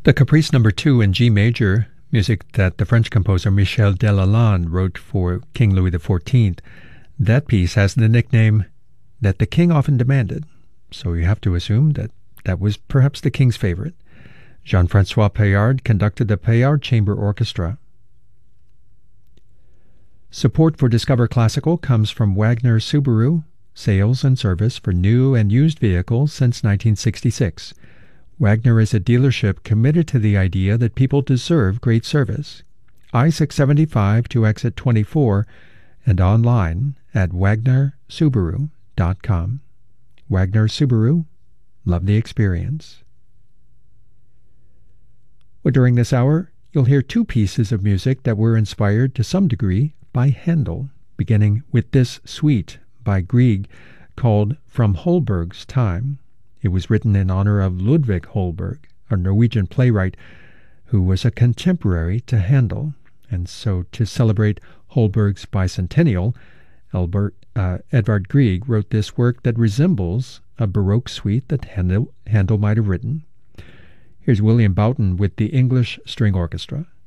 The Caprice Number 2 in G major, music that the French composer Michel Delalande wrote for King Louis XIV, that piece has the nickname that the king often demanded, so you have to assume that that was perhaps the king's favorite. Jean-Francois Payard conducted the Payard Chamber Orchestra. Support for Discover Classical comes from Wagner Subaru, sales and service for new and used vehicles since 1966. Wagner is a dealership committed to the idea that people deserve great service. I-675 to exit 24 and online at wagnersubaru.com. Wagner Subaru, love the experience. Well, during this hour, you'll hear two pieces of music that were inspired to some degree by Handel, beginning with this suite by Grieg called From Holberg's Time. It was written in honor of Ludwig Holberg, a Norwegian playwright who was a contemporary to Handel. And so to celebrate Holberg's bicentennial, Edvard Grieg wrote this work that resembles a Baroque suite that Handel might have written. Here's William Boughton with the English String Orchestra.